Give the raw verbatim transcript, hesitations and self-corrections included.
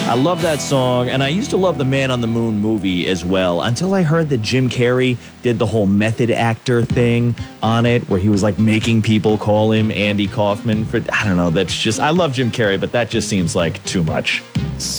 I love that song, and I used to love the Man on the Moon movie as well until I heard that Jim Carrey did the whole method actor thing on it, where he was like making people call him Andy Kaufman. For I don't know, that's just I love Jim Carrey, but that just seems like too much.